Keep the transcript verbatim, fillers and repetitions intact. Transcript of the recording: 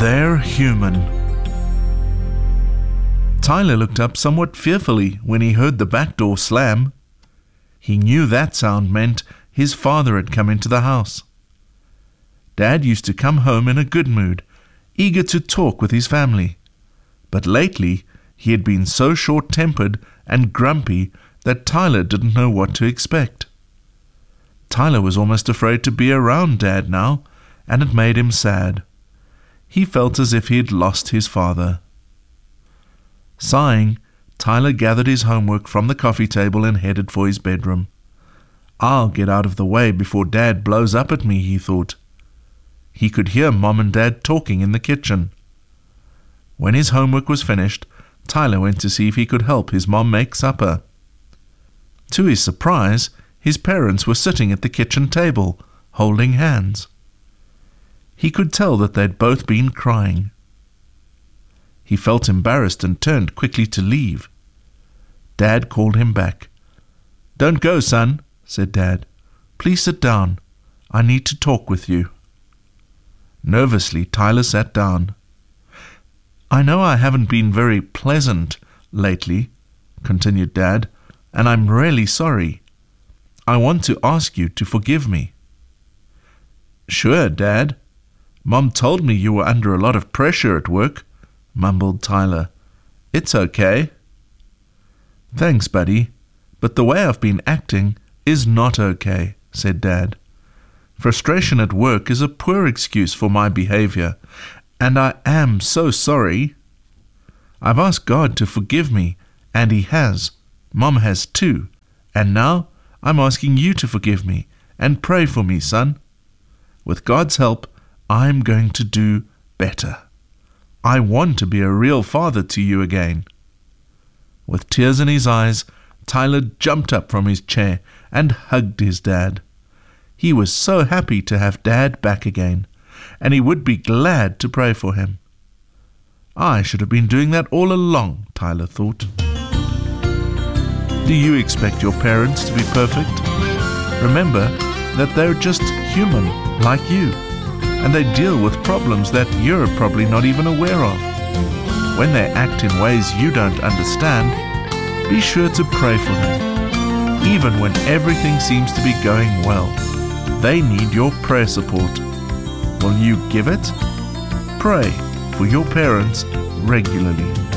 They're human. Tyler looked up somewhat fearfully when he heard the back door slam. He knew that sound meant his father had come into the house. Dad used to come home in a good mood, eager to talk with his family. But lately he had been so short-tempered and grumpy that Tyler didn't know what to expect. Tyler was almost afraid to be around Dad now, and it made him sad. He felt as if he had lost his father. Sighing, Tyler gathered his homework from the coffee table and headed for his bedroom. I'll get out of the way before Dad blows up at me, he thought. He could hear Mom and Dad talking in the kitchen. When his homework was finished, Tyler went to see if he could help his mom make supper. To his surprise, his parents were sitting at the kitchen table, holding hands. He could tell that they'd both been crying. He felt embarrassed and turned quickly to leave. Dad called him back. "Don't go, son," said Dad. "Please sit down. I need to talk with you." Nervously, Tyler sat down. "I know I haven't been very pleasant lately," continued Dad, "and I'm really sorry. I want to ask you to forgive me." "Sure, Dad. Mom told me you were under a lot of pressure at work," mumbled Tyler. "It's okay." "Thanks, buddy, but the way I've been acting is not okay," said Dad. "Frustration at work is a poor excuse for my behavior, and I am so sorry. I've asked God to forgive me, and He has. Mom has too, and now I'm asking you to forgive me and pray for me, son. With God's help, I'm going to do better. I want to be a real father to you again." With tears in his eyes, Tyler jumped up from his chair and hugged his dad. He was so happy to have Dad back again, and he would be glad to pray for him. I should have been doing that all along, Tyler thought. Do you expect your parents to be perfect? Remember that they're just human, like you, and they deal with problems that you're probably not even aware of. When they act in ways you don't understand, be sure to pray for them. Even when everything seems to be going well, they need your prayer support. Will you give it? Pray for your parents regularly.